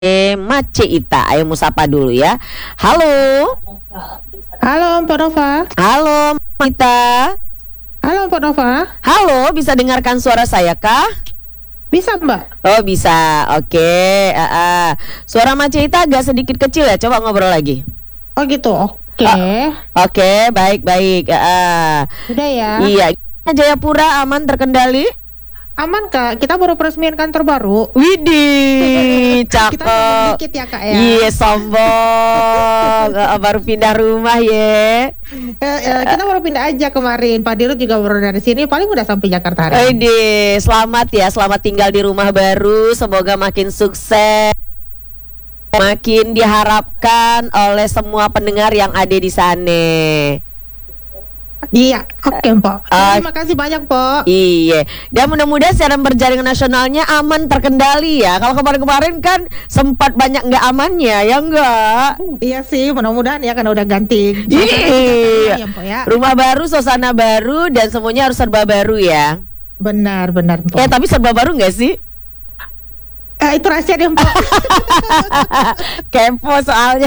Mace Ita. Ayo musapa dulu ya. Halo. Halo Mpok Nova. Halo Ita. Halo Mpok Nova. Halo, bisa dengarkan suara saya kah? Bisa Mbak? Oh bisa, oke. Suara Mace Ita agak sedikit kecil ya. Coba ngobrol lagi. Oh gitu, oke. Oke, baik. Udah ya. Iya. Jayapura aman terkendali? Aman Kak, kita baru peresmian kantor baru. Widih, Kita ngomong cakep. dikit ya Kak ya. Iya, sombong. Baru pindah rumah ya. Kita baru pindah aja kemarin. Pak Dirut juga baru dari sini. Paling udah sampai Jakarta hari ini. Widih, selamat ya, selamat tinggal di rumah baru. Semoga makin sukses, makin diharapkan oleh semua pendengar yang ada di sana. Iya, oke Mpok. Terima kasih banyak Mpok. Iya, dan mudah-mudahan siaran berjaringan nasionalnya aman terkendali ya. Kalau kemarin-kemarin kan sempat banyak nggak amannya, ya enggak? Iya sih, mudah-mudahan ya kan udah ganti. Iya, Ya, Mpok, ya. rumah baru, suasana baru, dan semuanya harus serba baru ya. Benar Mpok. Tapi serba baru nggak sih? Itu rahasia deh Mpok. Kepo soalnya.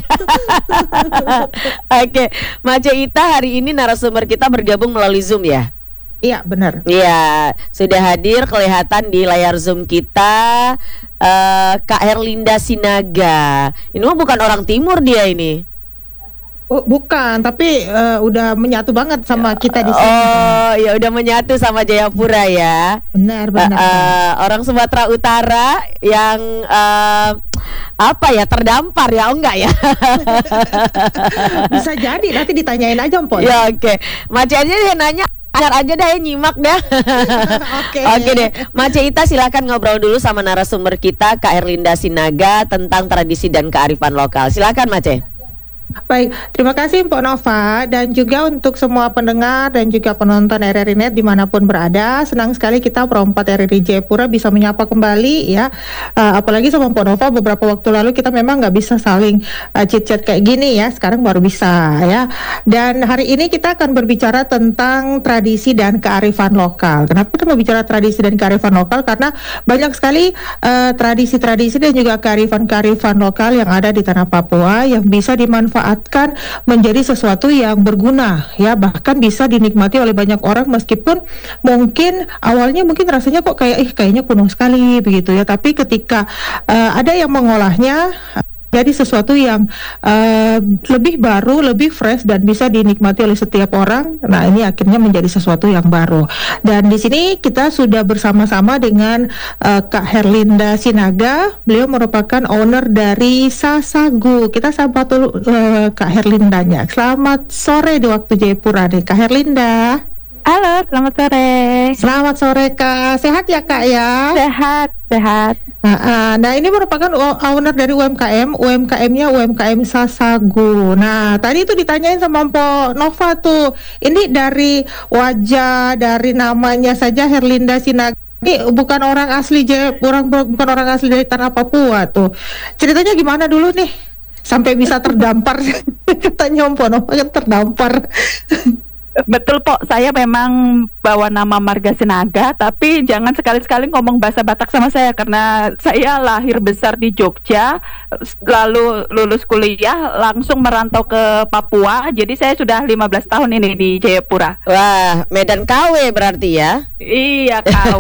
Oke, Mace Ita hari ini narasumber kita bergabung melalui Zoom ya? Iya benar. Iya, sudah hadir kelihatan di layar Zoom kita, Kak Herlinda Sinaga. Ini mah bukan orang timur dia ini. Oh, bukan, tapi udah menyatu banget sama kita di sini. Oh, ya udah menyatu sama Jayapura ya. Benar. Orang Sumatera Utara yang terdampar ya, oh enggak ya? Bisa jadi, nanti ditanyain aja Mpok. Ya oke. Mace aja deh nanya, aja deh nyimak dah. Oke deh. Mace Ita silakan ngobrol dulu sama narasumber kita Kak Herlinda Sinaga tentang tradisi dan kearifan lokal. Silakan Mace. Baik, terima kasih Mpok Nova dan juga untuk semua pendengar dan juga penonton RRI Net dimanapun berada. Senang sekali kita perempat RRI Jayapura bisa menyapa kembali ya. Apalagi sama Mpok Nova beberapa waktu lalu kita memang nggak bisa saling chit-chat kayak gini ya. Sekarang baru bisa ya. Dan hari ini kita akan berbicara tentang tradisi dan kearifan lokal. Kenapa kita mau bicara tradisi dan kearifan lokal? Karena banyak sekali tradisi-tradisi dan juga kearifan-kearifan lokal yang ada di tanah Papua yang bisa dimanfaatkan menjadi sesuatu yang berguna ya, bahkan bisa dinikmati oleh banyak orang meskipun mungkin awalnya rasanya kok kayaknya kuno sekali begitu ya, tapi ketika ada yang mengolahnya jadi sesuatu yang lebih baru, lebih fresh dan bisa dinikmati oleh setiap orang. Nah, ini akhirnya menjadi sesuatu yang baru. Dan di sini kita sudah bersama-sama dengan Kak Herlinda Sinaga. Beliau merupakan owner dari Sasagu. Kita sapa dulu Kak Herlindanya. Selamat sore di waktu Jayapura nih, Kak Herlinda. Halo, selamat sore. Selamat sore Kak. Sehat ya Kak ya? Sehat. Nah, ini merupakan owner dari UMKM. UMKM-nya UMKM Sasagu. Nah, tadi itu ditanyain sama Mpok Nova tuh. Ini dari wajah, dari namanya saja Herlinda Sinaga. Ini bukan orang asli bukan orang asli dari tanah Papua tuh. Ceritanya gimana dulu nih? Sampai bisa terdampar. Katanya Mpok Nova kan terdampar. Betul Pok, saya memang bawa nama Marga Sinaga, tapi jangan sekali-sekali ngomong bahasa Batak sama saya karena saya lahir besar di Jogja, lalu lulus kuliah langsung merantau ke Papua. Jadi saya sudah 15 tahun ini di Jayapura. Wah, Medan KW berarti ya? Iya, KW.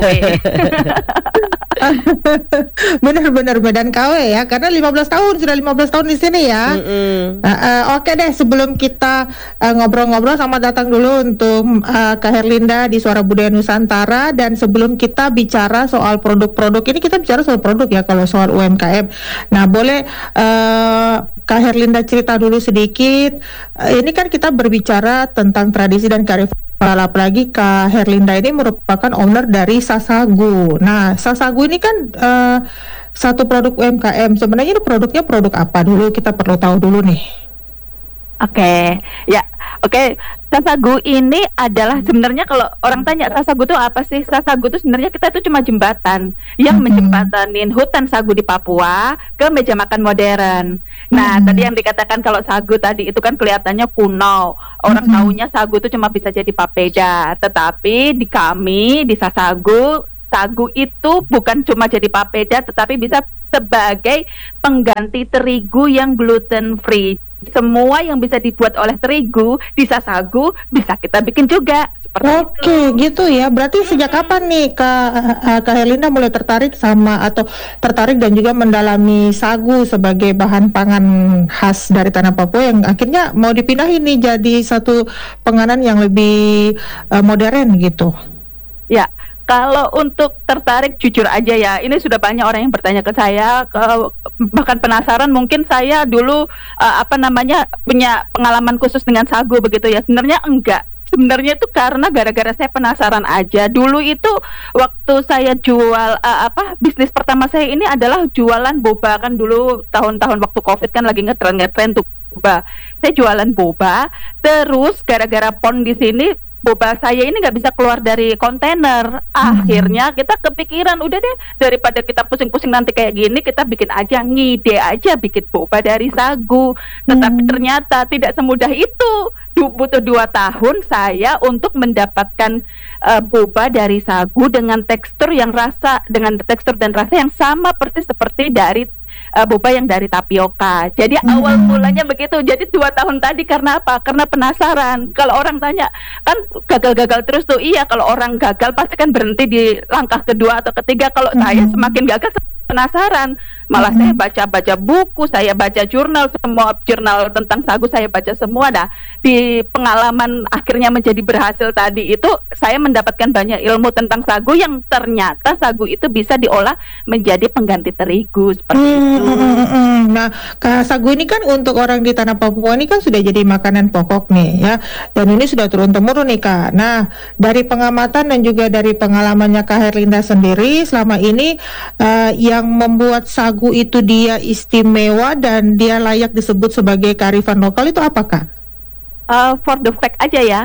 Benar-benar Medan KW ya, karena 15 tahun sudah 15 tahun di sini ya. Oke deh, sebelum kita ngobrol-ngobrol sama datang dulu untuk Kak Herlinda di Suara Budaya Nusantara, dan sebelum kita bicara soal produk-produk ini, kita bicara soal produk ya kalau soal UMKM. Nah, boleh Kak Herlinda cerita dulu sedikit. Ini kan kita berbicara tentang tradisi dan kearifan, apalagi Kak Herlinda ini merupakan owner dari Sasagu. Nah, Sasagu ini kan satu produk UMKM. Sebenarnya ini produknya produk apa dulu? Kita perlu tahu dulu nih. Oke. Sasagu ini adalah sebenarnya kalau orang tanya Sasagu itu apa sih? Sasagu itu sebenarnya kita itu cuma jembatan yang menjembatanin hutan sagu di Papua ke meja makan modern. Nah, tadi yang dikatakan kalau sagu tadi itu kan kelihatannya kuno. Orang taunya sagu itu cuma bisa jadi papeda. Tetapi di Sasagu, sagu itu bukan cuma jadi papeda tetapi bisa sebagai pengganti terigu yang gluten free. Semua yang bisa dibuat oleh terigu di sagu bisa kita bikin juga. Oke, gitu ya. Berarti sejak kapan nih Kak Herlinda mulai tertarik dan juga mendalami sagu sebagai bahan pangan khas dari tanah Papua yang akhirnya mau dipindahin nih jadi satu penganan yang lebih modern gitu? Ya, kalau untuk tertarik jujur aja ya, ini sudah banyak orang yang bertanya ke saya, bahkan penasaran. Mungkin saya dulu punya pengalaman khusus dengan sagu begitu ya. Sebenarnya enggak. Sebenarnya itu karena gara-gara saya penasaran aja. Dulu itu waktu saya jual bisnis pertama saya ini adalah jualan boba. Kan dulu tahun-tahun waktu Covid kan lagi ngetren tuh boba. Saya jualan boba, terus gara-gara pon di sini boba saya ini nggak bisa keluar dari kontainer. Akhirnya kita kepikiran, udah deh, daripada kita pusing-pusing nanti kayak gini, kita bikin aja, ngide aja bikin boba dari sagu. Tetapi ternyata tidak semudah itu. Butuh 2 tahun saya untuk mendapatkan boba dari sagu dengan tekstur dan rasa yang sama persis seperti dari boba yang dari tapioka. Jadi awal mulanya begitu. Jadi 2 tahun tadi karena apa? Karena penasaran. Kalau orang tanya, kan gagal-gagal terus tuh. Iya, kalau orang gagal pasti kan berhenti di langkah kedua atau ketiga. Kalau saya semakin gagal penasaran, malah saya baca buku, saya baca semua jurnal tentang sagu saya baca semua. Dah di pengalaman akhirnya menjadi berhasil tadi itu, saya mendapatkan banyak ilmu tentang sagu yang ternyata sagu itu bisa diolah menjadi pengganti terigu seperti itu. Nah, sagu ini kan untuk orang di tanah Papua ini kan sudah jadi makanan pokok nih ya, dan ini sudah turun temurun nih Kak. Nah, dari pengamatan dan juga dari pengalamannya Kak Herlinda sendiri selama ini, yang membuat sagu itu dia istimewa dan dia layak disebut sebagai kearifan lokal itu apakah? For the fact aja ya.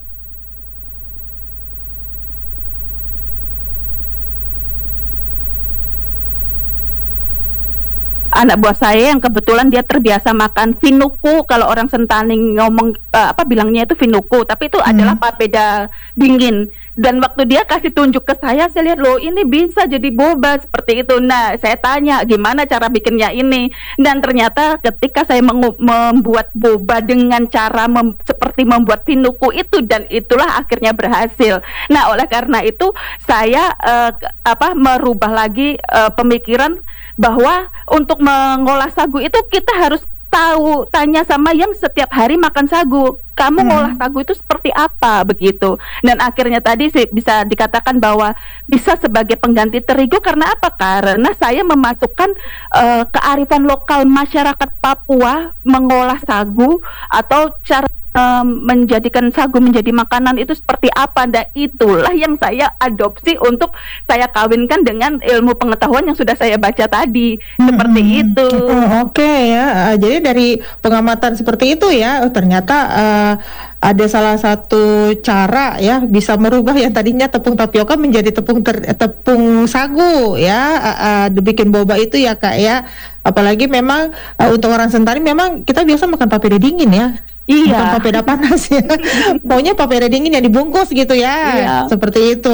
Anak buah saya yang kebetulan dia terbiasa makan finuku. Kalau orang Sentani ngomong bilangnya itu finuku, tapi itu adalah papeda dingin. Dan waktu dia kasih tunjuk ke saya lihat, loh ini bisa jadi boba seperti itu. Nah, saya tanya gimana cara bikinnya ini. Dan ternyata ketika saya membuat boba dengan cara seperti membuat finuku itu, dan itulah akhirnya berhasil. Nah, oleh karena itu saya merubah lagi pemikiran bahwa untuk mengolah sagu itu kita harus tanya sama yang setiap hari makan sagu, kamu ngolah sagu itu seperti apa begitu. Dan akhirnya tadi bisa dikatakan bahwa bisa sebagai pengganti terigu. Karena apa? Karena saya memasukkan kearifan lokal masyarakat Papua mengolah sagu atau cara menjadikan sagu menjadi makanan itu seperti apa. Dan itulah yang saya adopsi untuk saya kawinkan dengan ilmu pengetahuan yang sudah saya baca tadi. Seperti itu. Oke ya. Jadi dari pengamatan seperti itu ya, ternyata ada salah satu cara ya bisa merubah yang tadinya tepung tapioka menjadi tepung sagu ya, dibikin boba itu ya Kak ya. Apalagi memang untuk orang Sentani memang kita biasa makan papeda dingin ya. Iya. Bukan papeda panas ya. Maunya papeda dingin yang dibungkus gitu ya. Iya. Seperti itu.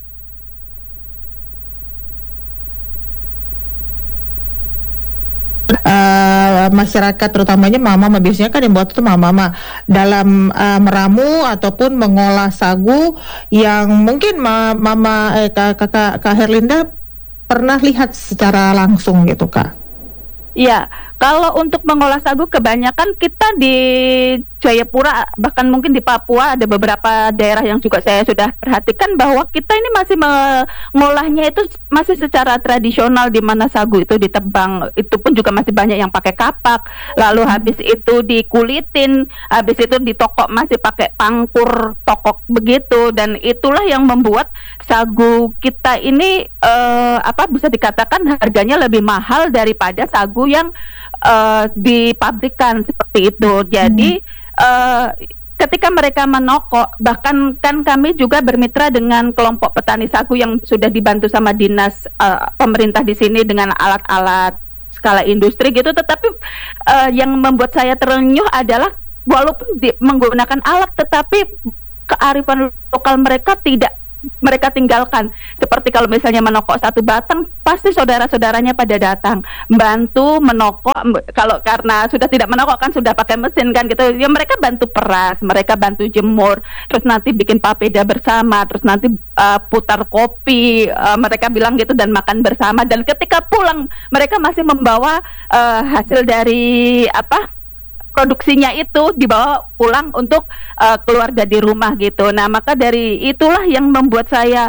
Masyarakat terutamanya mama biasanya kan yang buat itu mama dalam meramu ataupun mengolah sagu yang mungkin Kak Herlinda pernah lihat secara langsung gitu Kak. Iya, kalau untuk mengolah sagu kebanyakan kita di Jayapura, bahkan mungkin di Papua ada beberapa daerah yang juga saya sudah perhatikan bahwa kita ini masih mengolahnya itu masih secara tradisional, di mana sagu itu ditebang, itu pun juga masih banyak yang pakai kapak, lalu habis itu dikulitin, habis itu ditokok masih pakai pangkur tokok begitu. Dan itulah yang membuat sagu kita ini bisa dikatakan harganya lebih mahal daripada sagu yang dipabrikan seperti itu. Jadi ketika mereka menokok, bahkan kan kami juga bermitra dengan kelompok petani sagu yang sudah dibantu sama dinas pemerintah di sini dengan alat-alat skala industri gitu. Tetapi yang membuat saya terenyuh adalah walaupun menggunakan alat, tetapi kearifan lokal mereka tidak mereka tinggalkan. Seperti kalau misalnya menokok satu batang, pasti saudara-saudaranya pada datang bantu menokok. Kalau karena sudah tidak menokok kan sudah pakai mesin kan gitu, ya mereka bantu peras, mereka bantu jemur, terus nanti bikin papeda bersama, terus nanti putar kopi, mereka bilang gitu, dan makan bersama. Dan ketika pulang mereka masih membawa hasil dari produksinya itu dibawa pulang untuk keluarga di rumah gitu. Nah, maka dari itulah yang membuat saya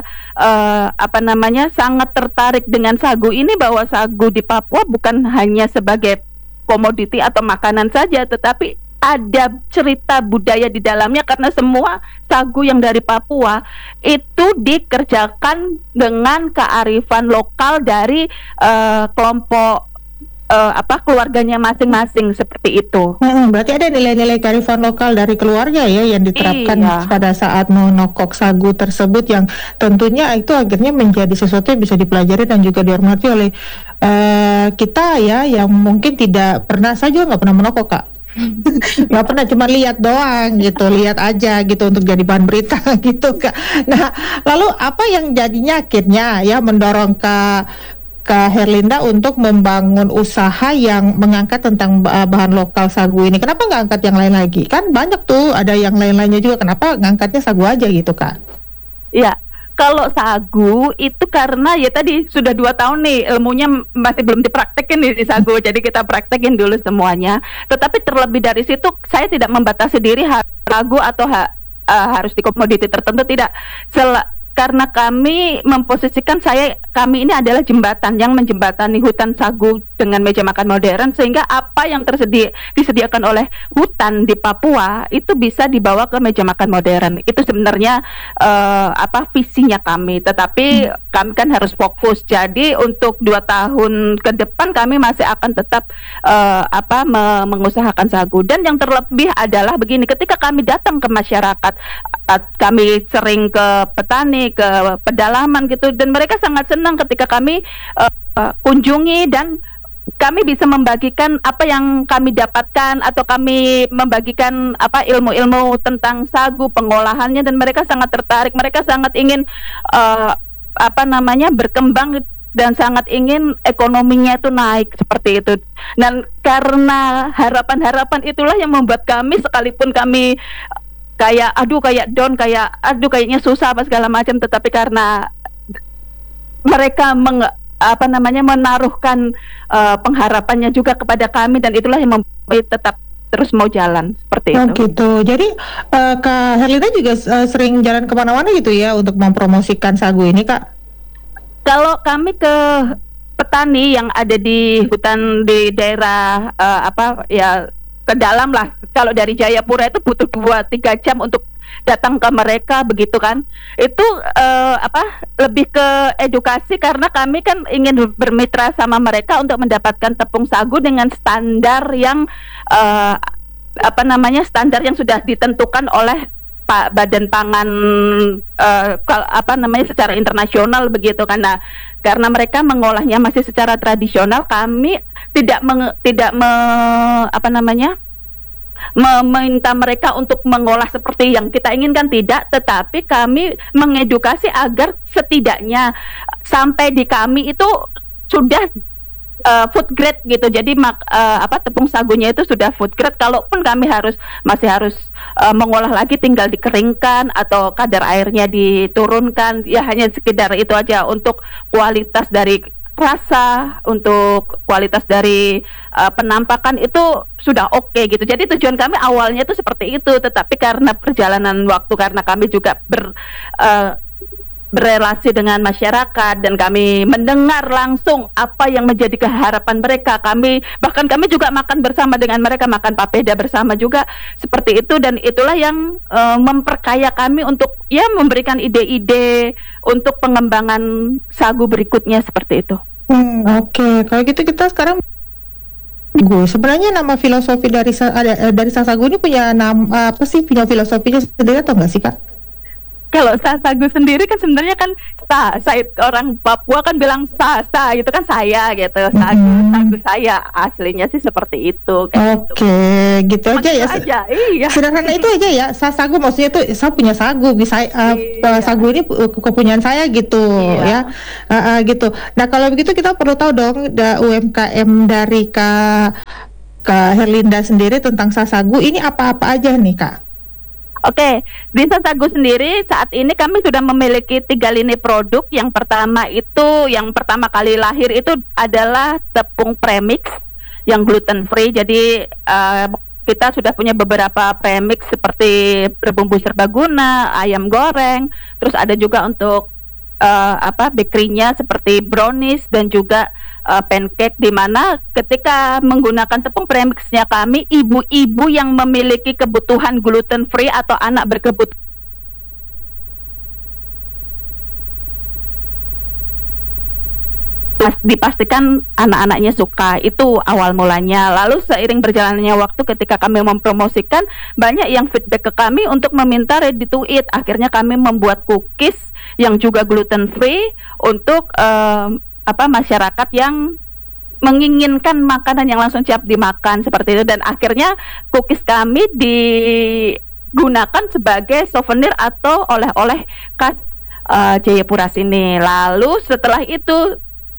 sangat tertarik dengan sagu ini, bahwa sagu di Papua bukan hanya sebagai komoditi atau makanan saja, tetapi ada cerita budaya di dalamnya, karena semua sagu yang dari Papua itu dikerjakan dengan kearifan lokal dari kelompok keluarganya masing-masing, seperti itu. Berarti ada nilai-nilai kearifan lokal dari keluarga ya yang diterapkan pada saat menokok sagu tersebut, yang tentunya itu akhirnya menjadi sesuatu yang bisa dipelajari dan juga dihormati oleh kita ya, yang mungkin tidak pernah, saya juga nggak pernah menokok, Kak. Nggak pernah, cuma lihat doang gitu, lihat aja gitu untuk jadi bahan berita gitu, Kak. Nah, lalu apa yang jadinya akhirnya ya mendorong Kak Herlinda untuk membangun usaha yang mengangkat tentang bahan lokal sagu ini? Kenapa nggak angkat yang lain lagi? Kan banyak tuh, ada yang lain-lainnya juga. Kenapa ngangkatnya sagu aja gitu, Kak? Iya, kalau sagu itu karena ya tadi sudah 2 tahun nih ilmunya masih belum dipraktekin di sagu, jadi kita praktekin dulu semuanya. Tetapi terlebih dari situ saya tidak membatasi diri sagu atau harus di komoditi tertentu, tidak. Karena kami memposisikan kami ini adalah jembatan yang menjembatani hutan sagu dengan meja makan modern, sehingga apa yang disediakan oleh hutan di Papua itu bisa dibawa ke meja makan modern. Itu sebenarnya visinya kami. Tetapi kami kan harus fokus. Jadi untuk 2 tahun ke depan kami masih akan tetap mengusahakan sagu. Dan yang terlebih adalah begini, ketika kami datang ke masyarakat, kami sering ke petani, ke pedalaman gitu, dan mereka sangat senang ketika kami kunjungi, dan kami bisa membagikan apa yang kami dapatkan, atau kami membagikan ilmu-ilmu tentang sagu, pengolahannya, dan mereka sangat tertarik, mereka sangat ingin berkembang dan sangat ingin ekonominya itu naik, seperti itu. Dan karena harapan-harapan itulah yang membuat kami, sekalipun kami kayaknya susah segala macam, tetapi karena mereka menaruhkan pengharapannya juga kepada kami, dan itulah yang membuat tetap terus mau jalan, seperti itu. Gitu. Jadi Kak Herlinda juga sering jalan kemana-mana gitu ya untuk mempromosikan sagu ini, Kak? Kalau kami ke petani yang ada di hutan di daerah ke dalam lah. Kalau dari Jayapura itu butuh 2-3 jam untuk datang ke mereka, begitu kan. Itu lebih ke edukasi, karena kami kan ingin bermitra sama mereka untuk mendapatkan tepung sagu dengan standar yang standar yang sudah ditentukan oleh Badan Pangan secara internasional, begitu kan. Nah, karena mereka mengolahnya masih secara tradisional, kami tidak meminta mereka untuk mengolah seperti yang kita inginkan, tidak, tetapi kami mengedukasi agar setidaknya sampai di kami itu sudah food grade gitu. Jadi tepung sagunya itu sudah food grade. Kalaupun kami masih harus mengolah lagi, tinggal dikeringkan atau kadar airnya diturunkan, ya hanya sekedar itu aja. Untuk kualitas dari rasa, untuk kualitas dari penampakan itu sudah oke gitu. Jadi tujuan kami awalnya itu seperti itu, tetapi karena perjalanan waktu, karena kami juga berrelasi dengan masyarakat, dan kami mendengar langsung apa yang menjadi keharapan mereka. Kami juga makan bersama dengan mereka, makan papeda bersama juga, seperti itu. Dan itulah yang memperkaya kami untuk memberikan ide-ide untuk pengembangan sagu berikutnya, seperti itu. Oke. Kalau gitu kita sekarang sebenarnya nama filosofi dari sagu ini punya nama apa sih, punya filosofinya sendiri atau enggak sih, Kak? Kalau sagu sendiri kan sebenarnya kan orang Papua kan bilang itu kan saya gitu, sagu saya aslinya sih seperti itu. Oke, gitu aja ya. Iya. Sederhana itu aja ya. Sagu maksudnya tuh saya punya sagu, bisa sagu ini kepunyaan saya gitu ya. Gitu. Nah kalau begitu kita perlu tahu dong UMKM dari Kak Herlinda sendiri tentang sagu ini apa-apa aja nih Kak? Oke, di Sasagu sendiri saat ini kami sudah memiliki 3 lini produk. Yang pertama kali lahir itu adalah tepung premix yang gluten free. Jadi kita sudah punya beberapa premix seperti rebumbu serbaguna, ayam goreng. Terus ada juga untuk bakery-nya seperti brownies dan juga pancake, di mana ketika menggunakan tepung premixnya kami, ibu-ibu yang memiliki kebutuhan gluten free atau anak berkebutuhan dipastikan anak-anaknya suka. Itu awal mulanya. Lalu seiring berjalannya waktu ketika kami mempromosikan, banyak yang feedback ke kami untuk meminta ready to eat. Akhirnya kami membuat cookies yang juga gluten free untuk masyarakat yang menginginkan makanan yang langsung siap dimakan seperti itu. Dan akhirnya cookies kami digunakan sebagai souvenir atau oleh-oleh khas Jayapura sini. Lalu setelah itu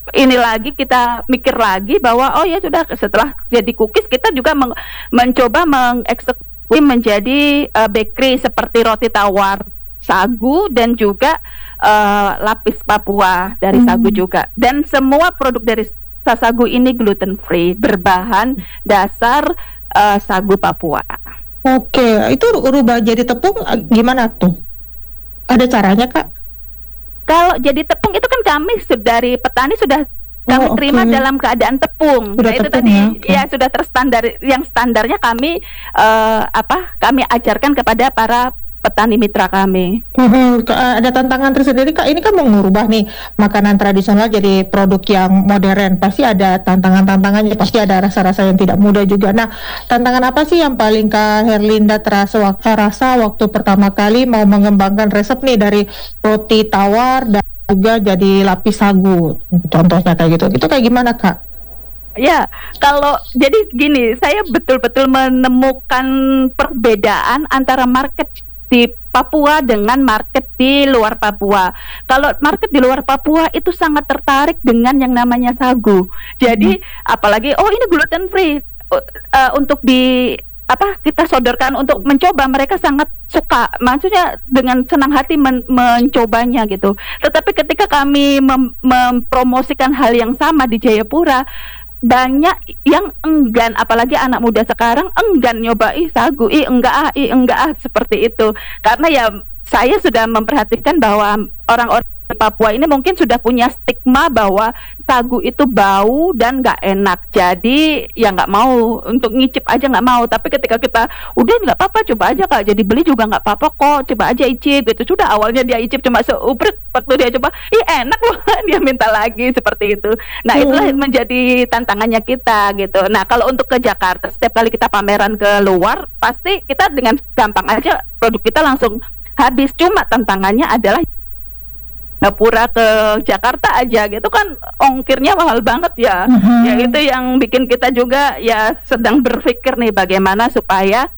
kita mikir lagi bahwa sudah, setelah jadi cookies kita juga mencoba mengeksekusi menjadi bakery seperti roti tawar sagu dan juga lapis Papua dari sagu juga. Dan semua produk dari Sasagu ini gluten free, berbahan dasar sagu Papua. Oke, itu rubah jadi tepung gimana tuh? Ada caranya Kak? Kalau jadi tepung itu kan kami dari petani sudah kami terima dalam keadaan tepung. Sudah itu tepung, tadi ya sudah terstandar. Yang standarnya kami kami ajarkan kepada para petani mitra kami. Ada tantangan tersendiri Kak. Ini kan mau ngubah nih makanan tradisional jadi produk yang modern. Pasti ada tantangannya. Pasti ada rasa-rasa yang tidak mudah juga. Nah, tantangan apa sih yang paling Kak Herlinda rasa waktu pertama kali mau mengembangkan resep nih dari roti tawar dan juga jadi lapis sagu? Contohnya kayak gitu. Itu kayak gimana Kak? Ya, kalau jadi gini, saya betul-betul menemukan perbedaan antara market di Papua dengan market di luar Papua. Kalau market di luar Papua itu sangat tertarik dengan yang namanya sagu. Jadi apalagi ini gluten free untuk kita sodorkan untuk mencoba, mereka sangat suka. Maksudnya dengan senang hati mencobanya gitu. Tetapi ketika kami mempromosikan hal yang sama di Jayapura, banyak yang enggan, apalagi anak muda sekarang enggan nyoba sagu, enggak seperti itu. Karena ya saya sudah memperhatikan bahwa orang-orang di Papua ini mungkin sudah punya stigma bahwa sagu itu bau dan nggak enak. Jadi ya nggak mau, untuk ngicip aja nggak mau. Tapi ketika kita udah nggak apa-apa, coba aja Kak, jadi beli juga nggak apa-apa kok, coba aja icip gitu. Sudah awalnya dia icip cuma seuprit, waktu dia coba enak loh, dia minta lagi seperti itu. Nah itulah menjadi tantangannya kita gitu. Nah kalau untuk ke Jakarta, setiap kali kita pameran ke luar, pasti kita dengan gampang aja produk kita langsung habis. Cuma tantangannya adalah Pura ke Jakarta aja gitu kan ongkirnya mahal banget ya. Ya itu yang bikin kita juga ya sedang berpikir nih bagaimana supaya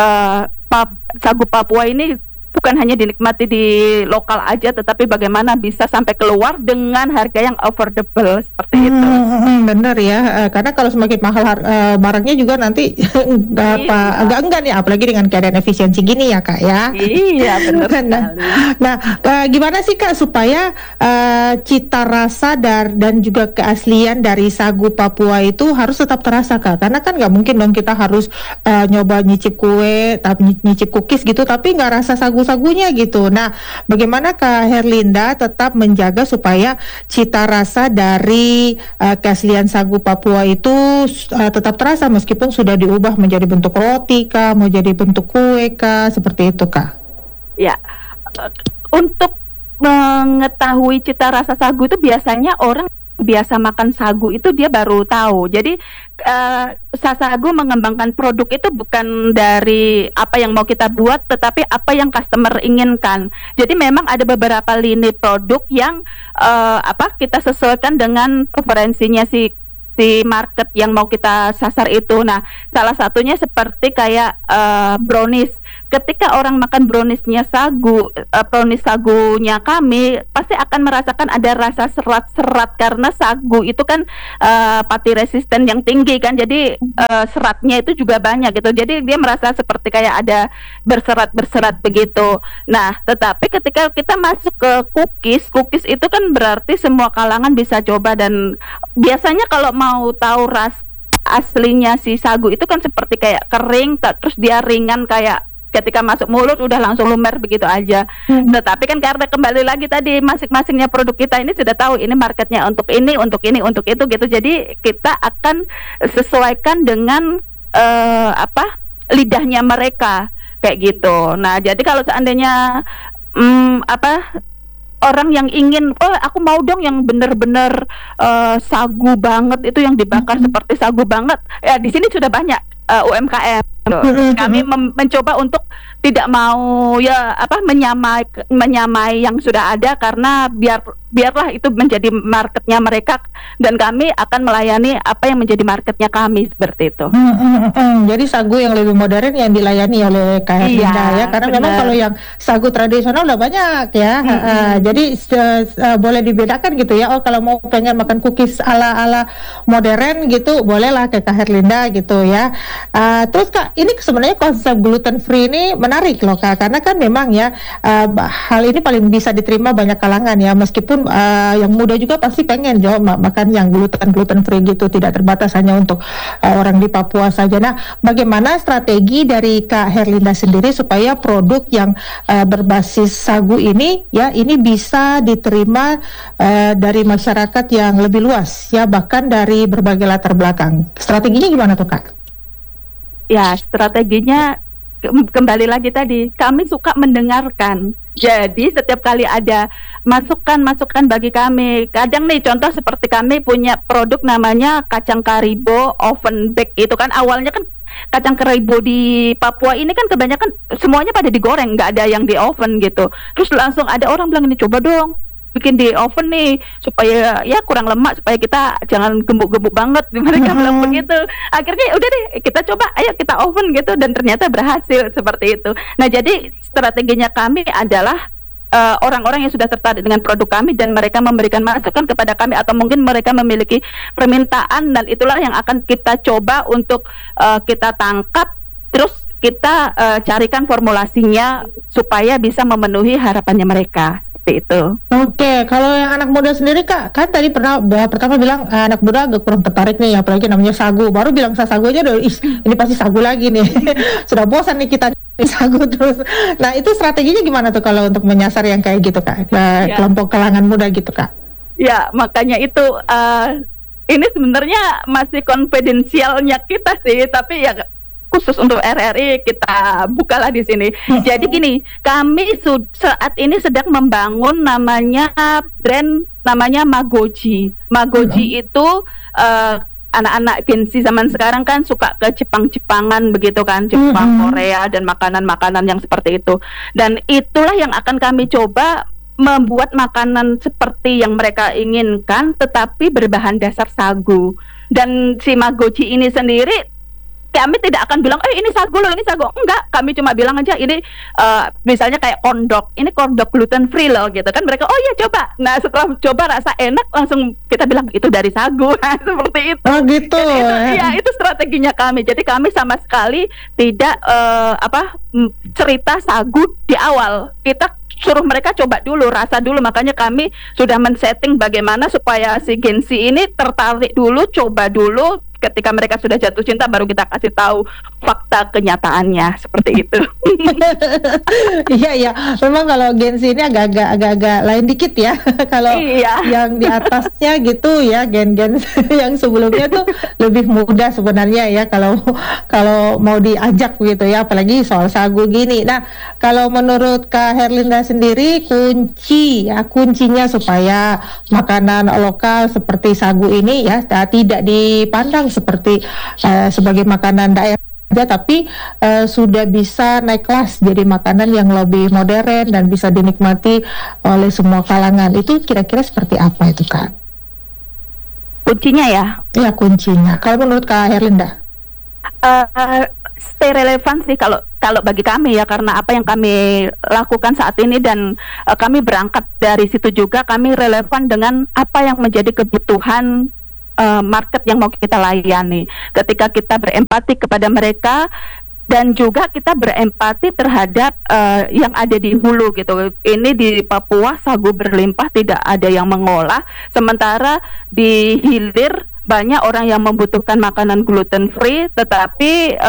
sagu Papua ini bukan hanya dinikmati di lokal aja, tetapi bagaimana bisa sampai keluar dengan harga yang affordable seperti itu. Bener ya, karena kalau semakin mahal barangnya juga nanti agak enggan ya, apalagi dengan keadaan efisiensi gini ya Kak ya. Iya benar. Nah, gimana sih Kak supaya cita rasa dan juga keaslian dari sagu Papua itu harus tetap terasa Kak? Karena kan nggak mungkin dong kita harus nyoba nyicip kue, tapi nyicip cookies gitu, tapi nggak rasa sagunya gitu. Nah, bagaimana Kak Herlinda tetap menjaga supaya cita rasa dari keaslian sagu Papua itu tetap terasa meskipun sudah diubah menjadi bentuk roti Kak, mau jadi bentuk kue Kak, seperti itu Kak? Ya, untuk mengetahui cita rasa sagu itu biasanya orang biasa makan sagu itu dia baru tahu. Jadi Sasagu mengembangkan produk itu bukan dari apa yang mau kita buat, tetapi apa yang customer inginkan. Jadi memang ada beberapa lini produk yang kita sesuaikan dengan preferensinya si market yang mau kita sasar itu. Nah, salah satunya seperti kayak brownies. Ketika orang makan browniesnya sagu, brownies sagunya kami pasti akan merasakan ada rasa serat-serat karena sagu itu kan pati resisten yang tinggi kan. Jadi seratnya itu juga banyak gitu. Jadi dia merasa seperti kayak ada berserat-berserat begitu. Nah, tetapi ketika kita masuk ke cookies itu kan berarti semua kalangan bisa coba, dan biasanya kalau mau tahu ras aslinya si sagu itu kan seperti kayak kering, terus dia ringan kayak ketika masuk mulut udah langsung lumer begitu aja. Tetapi kan karena kembali lagi tadi masing-masingnya produk kita ini sudah tahu ini marketnya untuk ini, untuk ini, untuk itu gitu. Jadi kita akan sesuaikan dengan lidahnya mereka kayak gitu. Nah, jadi kalau seandainya orang yang ingin, aku mau dong yang benar-benar sagu banget itu yang dibakar seperti sagu banget. Ya di sini sudah banyak UMKM. Kami mencoba untuk tidak mau menyamai yang sudah ada, karena biarlah itu menjadi marketnya mereka, dan kami akan melayani apa yang menjadi marketnya kami seperti itu. Jadi sagu yang lebih modern yang dilayani oleh KR Linda ya, karena memang kalau yang sagu tradisional udah banyak ya. Jadi boleh dibedakan gitu ya. Oh, kalau mau pengen makan cookies ala modern gitu, bolehlah ke KR Linda gitu ya. Terus Kak, ini sebenarnya konsep gluten free ini menarik loh Kak, karena kan memang ya hal ini paling bisa diterima banyak kalangan ya, meskipun yang muda juga pasti pengen makan yang gluten free gitu, tidak terbatas hanya untuk orang di Papua saja. Nah, bagaimana strategi dari Kak Herlinda sendiri supaya produk yang berbasis sagu ini ya ini bisa diterima dari masyarakat yang lebih luas ya, bahkan dari berbagai latar belakang. Strateginya gimana tuh Kak? Ya, strateginya kembali lagi tadi, kami suka mendengarkan. Jadi setiap kali ada masukan bagi kami, kadang nih contoh seperti kami punya produk namanya kacang karibo oven bake. Itu kan awalnya kan kacang karibo di Papua ini kan kebanyakan semuanya pada digoreng, nggak ada yang di oven gitu. Terus langsung ada orang bilang, ini coba dong bikin di oven nih supaya ya kurang lemak, supaya kita jangan gembuk-gembuk banget. Mereka bilang begitu. Akhirnya udah deh kita coba, ayo kita oven gitu, dan ternyata berhasil seperti itu. Nah, jadi strateginya kami adalah orang-orang yang sudah tertarik dengan produk kami dan mereka memberikan masukan kepada kami, atau mungkin mereka memiliki permintaan, dan itulah yang akan kita coba untuk kita tangkap, terus kita carikan formulasinya supaya bisa memenuhi harapannya mereka. Itu. Oke, kalau yang anak muda sendiri Kak, kan tadi pertama bilang anak muda agak kurang tertarik nih, apalagi namanya sagu. Baru bilang sagu aja udah, ini pasti sagu lagi nih. Sudah bosan nih kita sagu terus. Nah, itu strateginya gimana tuh kalau untuk menyasar yang kayak gitu Kak, kelompok kalangan muda gitu Kak? Ya, makanya itu ini sebenarnya masih konfidensialnya kita sih, tapi ya khusus untuk RRI kita bukalah di sini. Jadi gini, kami saat ini sedang membangun namanya brand namanya Magoji. Magoji itu anak-anak Gen Z zaman sekarang kan suka ke Jepang-Jepangan begitu kan, Jepang, Korea, dan makanan-makanan yang seperti itu. Dan itulah yang akan kami coba membuat makanan seperti yang mereka inginkan, tetapi berbahan dasar sagu. Dan si Magoji ini sendiri kami tidak akan bilang, ini sagu loh, ini sagu. Enggak, kami cuma bilang aja ini misalnya kayak kondok, ini kondok gluten free loh gitu kan. Mereka, oh iya coba. Nah, setelah coba rasa enak, langsung kita bilang itu dari sagu. Seperti itu. Oh gitu. Itu strateginya kami. Jadi kami sama sekali tidak cerita sagu di awal. Kita suruh mereka coba dulu, rasa dulu. Makanya kami sudah men-setting bagaimana supaya si Gen Z ini tertarik dulu, coba dulu, ketika mereka sudah jatuh cinta baru kita kasih tahu fakta kenyataannya seperti itu. Iya, memang kalau Gen Z ini agak-agak lain dikit ya. Kalau yang di atasnya gitu ya, gen-gen yang sebelumnya tuh lebih mudah sebenarnya ya kalau mau diajak gitu ya, apalagi soal sagu gini. Nah, kalau menurut Kak Herlinda sendiri kuncinya supaya makanan lokal seperti sagu ini ya tidak dipandang seperti sebagai makanan daerah aja, tapi sudah bisa naik kelas jadi makanan yang lebih modern dan bisa dinikmati oleh semua kalangan. Itu kira-kira seperti apa itu, Kak? Kuncinya ya? Ya, kuncinya. Kalau menurut Kak Herlinda? Stay relevan sih kalau bagi kami ya, karena apa yang kami lakukan saat ini dan kami berangkat dari situ juga, kami relevan dengan apa yang menjadi kebutuhan market yang mau kita layani. Ketika kita berempati kepada mereka dan juga kita berempati terhadap yang ada di hulu gitu. Ini di Papua sagu berlimpah, tidak ada yang mengolah, sementara di hilir banyak orang yang membutuhkan makanan gluten free, tetapi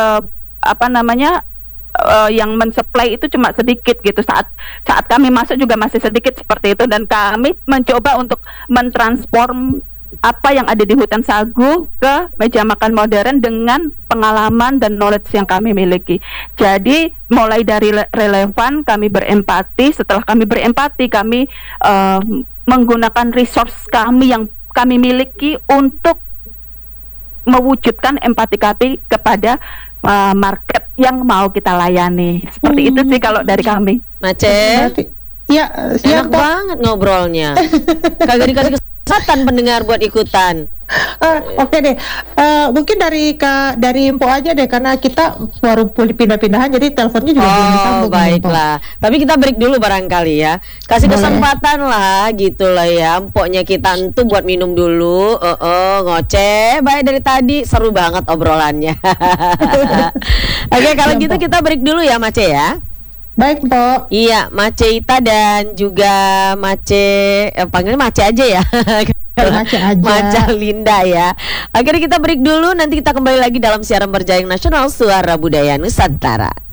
yang mensuplai itu cuma sedikit gitu. Saat kami masuk juga masih sedikit seperti itu, dan kami mencoba untuk mentransform apa yang ada di hutan sagu ke meja makan modern dengan pengalaman dan knowledge yang kami miliki. Jadi mulai dari relevan, kami berempati. Setelah kami berempati, kami menggunakan resource kami yang kami miliki untuk mewujudkan empati kami kepada market yang mau kita layani. Seperti itu sih kalau dari kami. Mace, ya, enak banget ngobrolnya. Kagak dikasih kesempatan pendengar buat ikutan. Oke deh, mungkin dari info aja deh, karena kita baru pindah-pindahan, jadi teleponnya juga belum disambung. Baiklah, tapi kita break dulu barangkali ya. Kasih kesempatan lah gitu lah ya, empoknya kita tuh buat minum dulu. Ngoceh, baik dari tadi seru banget obrolannya. Oke, kalau gitu kita break dulu ya, Mace ya. Baik, Mpok. Iya, Mace Ita dan juga Mace, panggilnya Mace aja ya. Mace Linda ya. Akhirnya kita break dulu, nanti kita kembali lagi dalam siaran Berjayang Nasional Suara Budaya Nusantara.